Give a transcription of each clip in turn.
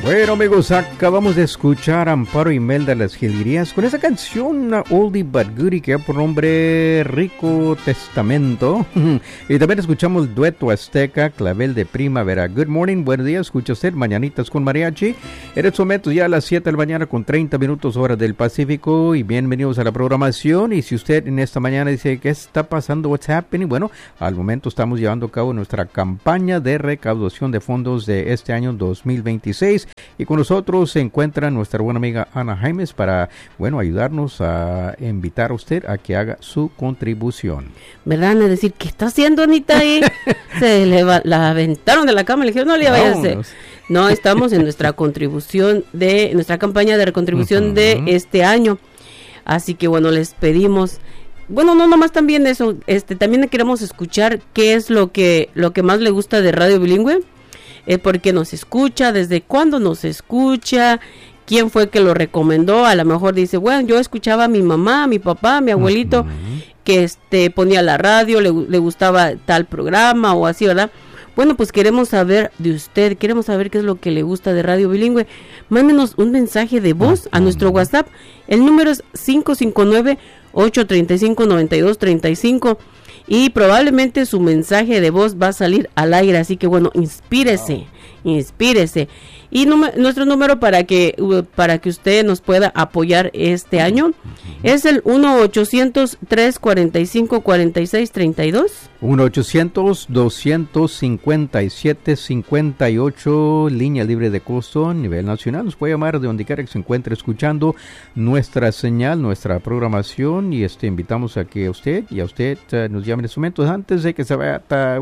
Bueno, amigos, acabamos de escuchar a Amparo Imelda Las Jilguerías con esa canción, una oldie but goodie, que por nombre Rico Testamento. Y también escuchamos el dueto azteca, Clavel de Primavera. Good morning, buenos días, escucha usted Mañanitas con Mariachi. En estos momentos ya a las 7 de la mañana con 30 minutos hora del Pacífico, y bienvenidos a la programación. Y si usted en esta mañana dice, ¿qué está pasando? What's happening? Bueno, al momento estamos llevando a cabo nuestra campaña de recaudación de fondos de este año 2026. Y con nosotros se encuentra nuestra buena amiga Ana Jaimes para, bueno, ayudarnos a invitar a usted a que haga su contribución. ¿Verdad? Es decir, ¿qué está haciendo Anita ahí? Se la aventaron de la cama y le dijeron, no le vaya a hacer. No, estamos en nuestra contribución nuestra campaña de recontribución de este año. Así que bueno, les pedimos, bueno, no nomás también eso, también queremos escuchar qué es lo que más le gusta de Radio Bilingüe. ¿Por qué nos escucha? ¿Desde cuándo nos escucha? ¿Quién fue que lo recomendó? A lo mejor dice, bueno, yo escuchaba a mi mamá, a mi papá, a mi abuelito, que ponía la radio, le gustaba tal programa o así, ¿verdad? Bueno, pues queremos saber de usted, queremos saber qué es lo que le gusta de Radio Bilingüe. Mándenos un mensaje de voz a nuestro WhatsApp. El número es 559-835-9235. Y probablemente su mensaje de voz va a salir al aire, así que bueno, inspírese. Y nuestro número para que usted nos pueda apoyar este año es el 1-800-345-4632. 1-800-257-58, línea libre de costo a nivel nacional. Nos puede llamar de donde quiera que se encuentre escuchando nuestra señal, nuestra programación, y invitamos a que usted nos llame en estos momentos antes de que se vaya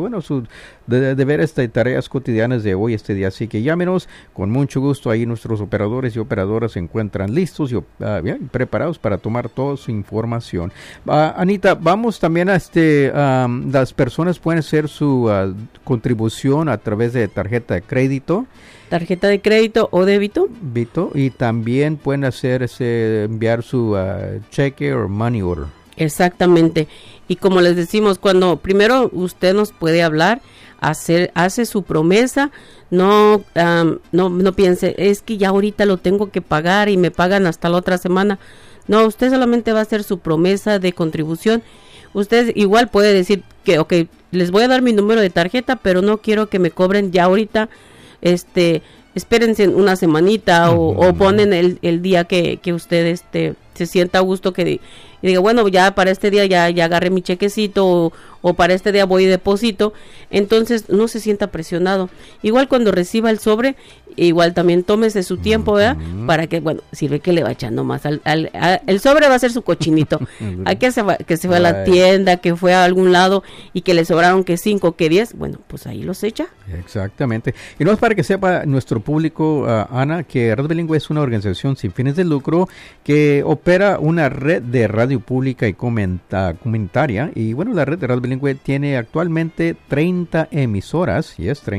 de ver tareas cotidianas de hoy, día. Así que llámenos con mucho gusto. Ahí nuestros operadores y operadoras se encuentran listos y bien preparados para tomar toda su información. Anita, vamos también a las personas pueden hacer su contribución a través de tarjeta de crédito o débito, y también pueden enviar su cheque o money order. Exactamente. Y como les decimos, cuando primero usted nos puede hablar, hace su promesa, no piense, es que ya ahorita lo tengo que pagar y me pagan hasta la otra semana. No, usted solamente va a hacer su promesa de contribución. Usted igual puede decir que, okay, les voy a dar mi número de tarjeta, pero no quiero que me cobren ya ahorita, espérense una semanita o ponen el día que usted se sienta a gusto y diga, bueno, ya para este día ya agarré mi chequecito o para este día voy y deposito. Entonces no se sienta presionado. Igual cuando reciba el sobre, igual también tómese su tiempo, ¿verdad? Para que, bueno, si ve que le va echando más el sobre va a ser su cochinito. ¿A qué que se fue a la tienda, que fue a algún lado y que le sobraron que 5, que 10? Bueno, pues ahí los echa. Exactamente. Y no es para que sepa nuestro público, Ana, que Radio Bilingüe es una organización sin fines de lucro que opera una red de radio pública y comunitaria. Y bueno, la red de Radio Bilingüe tiene actualmente 30 emisoras,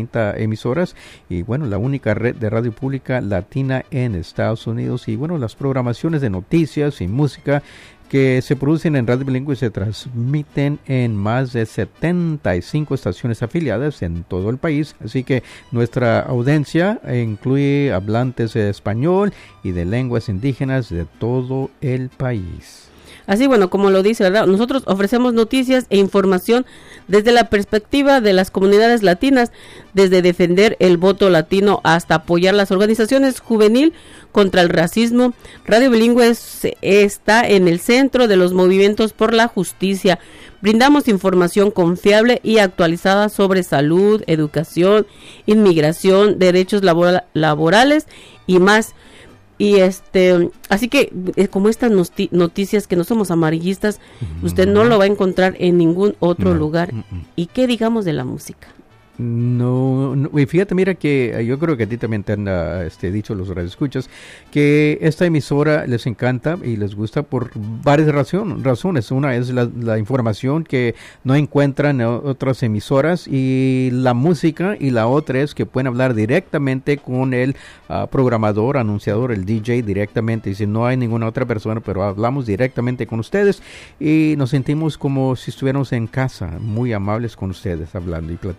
y bueno, la única red de radio pública latina en Estados Unidos. Y bueno, las programaciones de noticias y música que se producen en Radio Bilingüe se transmiten en más de 75 estaciones afiliadas en todo el país. Así que nuestra audiencia incluye hablantes de español y de lenguas indígenas de todo el país. Así, bueno, como lo dice, ¿verdad? Nosotros ofrecemos noticias e información desde la perspectiva de las comunidades latinas, desde defender el voto latino hasta apoyar las organizaciones juvenil contra el racismo. Radio Bilingüe está en el centro de los movimientos por la justicia. Brindamos información confiable y actualizada sobre salud, educación, inmigración, derechos laborales y más. Y así que como estas noticias, que no somos amarillistas, usted no lo va a encontrar en ningún otro lugar. ¿Y qué digamos de la música? No, y fíjate, mira que yo creo que a ti también te han dicho los radioescuchas que esta emisora les encanta y les gusta por varias razones. Una es la información que no encuentran en otras emisoras y la música, y la otra es que pueden hablar directamente con el programador, anunciador, el DJ directamente. Y si no hay ninguna otra persona, pero hablamos directamente con ustedes y nos sentimos como si estuviéramos en casa, muy amables con ustedes, hablando y platicando.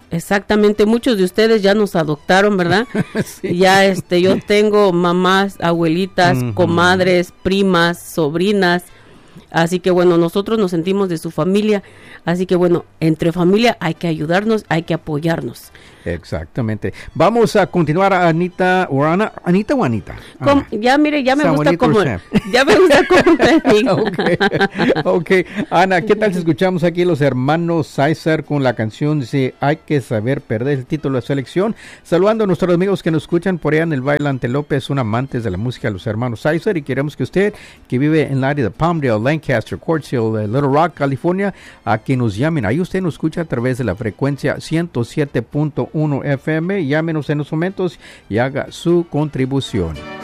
Exactamente, muchos de ustedes ya nos adoptaron, ¿verdad? Sí. Ya yo tengo mamás, abuelitas, comadres, primas, sobrinas, así que bueno, nosotros nos sentimos de su familia, así que bueno, entre familia hay que ayudarnos, hay que apoyarnos. Exactamente. Vamos a continuar, Anita o Ana. ¿Anita o Anita? Ya mire, ya me gusta como me diga. Okay. Ana, ¿qué tal si escuchamos aquí los hermanos César con la canción dice Hay que saber perder, el título de selección? Saludando a nuestros amigos que nos escuchan por allá en el Valle Antelope, son amantes de la música de los hermanos César, y queremos que usted, que vive en el área de Palmdale, Lancaster, Quartzville, Little Rock, California, a que nos llamen. Ahí usted nos escucha a través de la frecuencia 107.1 FM. Llámenos en los momentos y haga su contribución.